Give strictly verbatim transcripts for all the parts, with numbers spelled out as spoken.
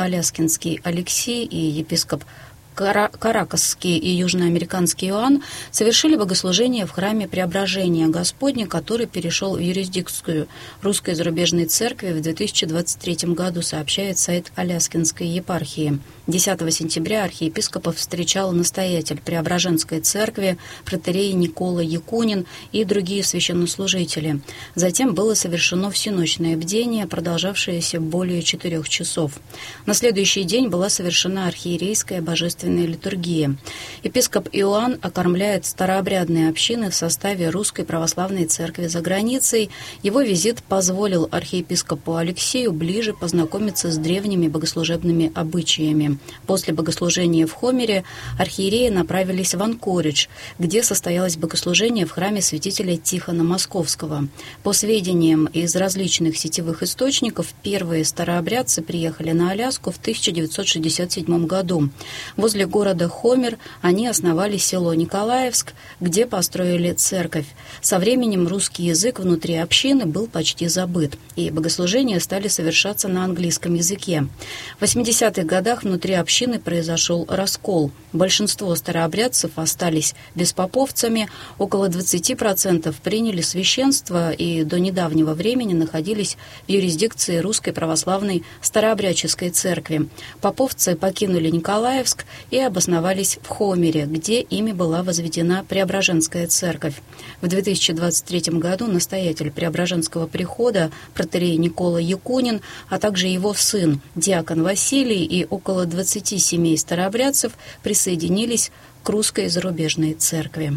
Аляскинский Алексей и епископ Каракасский и южноамериканский Иоанн совершили богослужение в храме Преображения Господня, который перешел в юрисдикцию Русской зарубежной церкви в две тысячи двадцать третьем году, сообщает сайт Аляскинской епархии. десятого сентября архиепископов встречал настоятель Преображенской церкви, протоиерей Никола Якунин и другие священнослужители. Затем было совершено всеночное бдение, продолжавшееся более четырех часов. На следующий день была совершена архиерейская божественная литургия. Епископ Иоанн окормляет старообрядные общины в составе Русской Православной Церкви за границей. Его визит позволил архиепископу Алексею ближе познакомиться с древними богослужебными обычаями. После богослужения в Хомере архиереи направились в Анкоридж, где состоялось богослужение в храме святителя Тихона Московского. По сведениям из различных сетевых источников, первые старообрядцы приехали на Аляску в тысяча девятьсот шестьдесят седьмом году. Возле города Хомер они основали село Николаевск, где построили церковь. Со временем русский язык внутри общины был почти забыт, и богослужения стали совершаться на английском языке. В восьмидесятых годах внутри общины произошел раскол. Большинство старообрядцев остались беспоповцами, около двадцати процентов приняли священство и до недавнего времени находились в юрисдикции Русской Православной Старообрядческой Церкви. Поповцы покинули Николаевск и обосновались в Хомере, где ими была возведена Преображенская церковь. В две тысячи двадцать третьем году настоятель Преображенского прихода, протоиерей Никола Якунин, а также его сын, диакон Василий и около двадцати семей старообрядцев присоединились к Русской зарубежной церкви.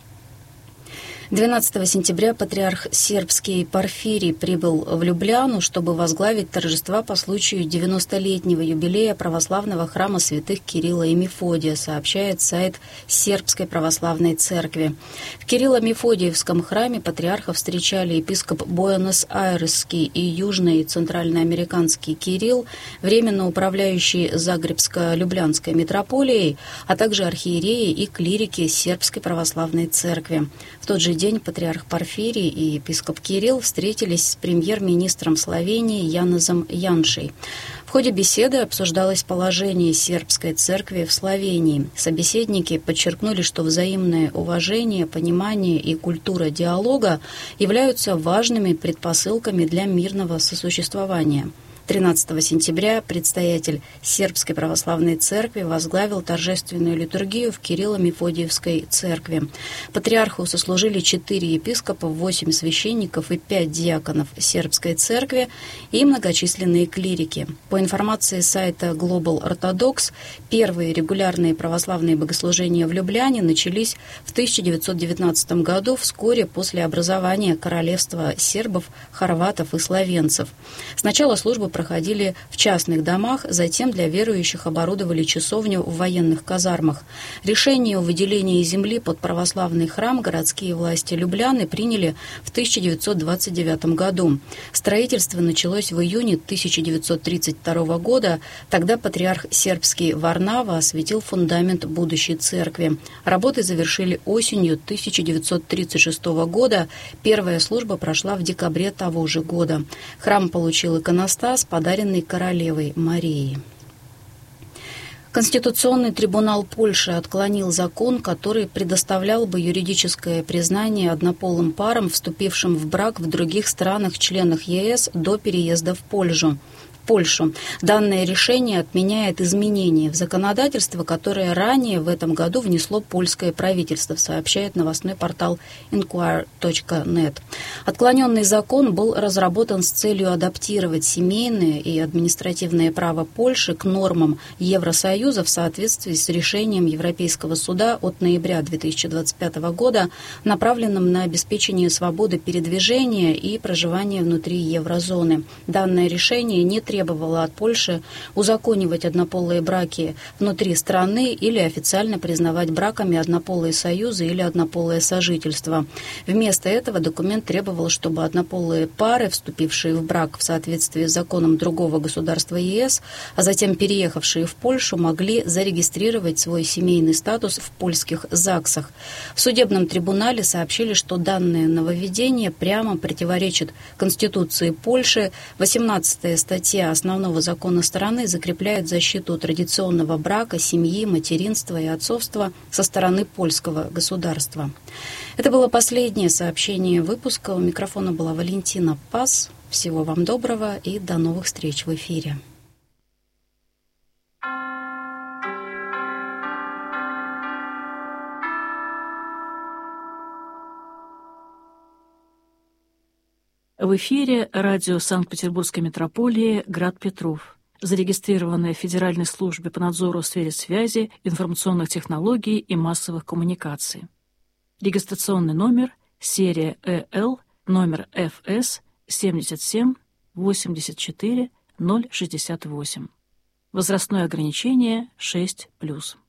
двенадцатого сентября патриарх сербский Порфирий прибыл в Любляну, чтобы возглавить торжества по случаю девяностолетнего юбилея православного храма святых Кирилла и Мефодия, сообщает сайт Сербской православной церкви. В Кирилло-Мефодиевском храме патриарха встречали епископ Буэнос-Айресский и южный центральноамериканский Кирилл, временно управляющий Загребско-Люблянской митрополией, а также архиереи и клирики Сербской православной церкви. В тот же день патриарх Порфирий и епископ Кирилл встретились с премьер-министром Словении Янезом Яншей. В ходе беседы обсуждалось положение сербской церкви в Словении. Собеседники подчеркнули, что взаимное уважение, понимание и культура диалога являются важными предпосылками для мирного сосуществования. тринадцатого сентября предстоятель Сербской православной церкви возглавил торжественную литургию в Кирилло-Мефодиевской церкви. Патриарху сослужили четыре епископа, восемь священников и пять диаконов сербской церкви и многочисленные клирики. По информации сайта Global Orthodox, первые регулярные православные богослужения в Любляне начались в тысяча девятьсот девятнадцатом году, вскоре после образования королевства сербов, хорватов и словенцев. Сначала службы проходили в частных домах, затем для верующих оборудовали часовню в военных казармах. Решение о выделении земли под православный храм городские власти Любляны приняли в тысяча девятьсот двадцать девятом году. Строительство началось в июне тысяча девятьсот тридцать второго года. Тогда патриарх сербский Варнава осветил фундамент будущей церкви. Работы завершили осенью тысяча девятьсот тридцать шестого года. Первая служба прошла в декабре того же года. Храм получил иконостас, подаренный королевой Марией. Конституционный трибунал Польши отклонил закон, который предоставлял бы юридическое признание однополым парам, вступившим в брак в других странах-членах ЕС до переезда в Польшу. Польшу. Данное решение отменяет изменения в законодательство, которое ранее в этом году внесло польское правительство, сообщает новостной портал инквайр точка нет. Отклоненный закон был разработан с целью адаптировать семейное и административное право Польши к нормам Евросоюза в соответствии с решением Европейского суда от ноября две тысячи двадцать пятого года, направленным на обеспечение свободы передвижения и проживания внутри еврозоны. Данное решение не требовало требовала от Польши узаконивать однополые браки внутри страны или официально признавать браками однополые союзы или однополое сожительство. Вместо этого документ требовал, чтобы однополые пары, вступившие в брак в соответствии с законом другого государства ЕС, а затем переехавшие в Польшу, могли зарегистрировать свой семейный статус в польских ЗАГСах. В судебном трибунале сообщили, что данное нововведение прямо противоречит Конституции Польши. восемнадцатая статья для основного закона страны закрепляет защиту традиционного брака, семьи, материнства и отцовства со стороны польского государства. Это было последнее сообщение выпуска. У микрофона была Валентина Пас. Всего вам доброго и до новых встреч в эфире. В эфире радио Санкт-Петербургской метрополии «Град Петров», зарегистрированное в Федеральной службе по надзору в сфере связи, информационных технологий и массовых коммуникаций. Регистрационный номер, серия Э Л, номер Ф С семьдесят семь восемьдесят четыре ноль шестьдесят восемь. Возрастное ограничение шесть плюс.